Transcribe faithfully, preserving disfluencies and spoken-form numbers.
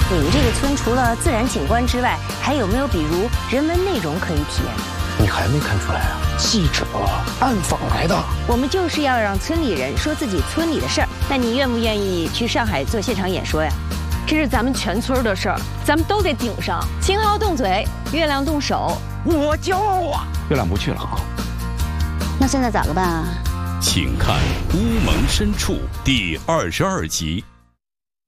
你们这个村除了自然景观之外，还有没有比如人文内容可以体验？ 你还没看出来啊？记者暗访来的。 我们就是要让村里人说自己村里的事儿。那你愿不愿意去上海做现场演说呀？ 这是咱们全村的事儿，咱们都得顶上。 青蒿动嘴，月亮动手， 我骄傲啊！ 月亮不去了啊。 那现在咋个办啊？ 请看《乌蒙深处》第二十二集。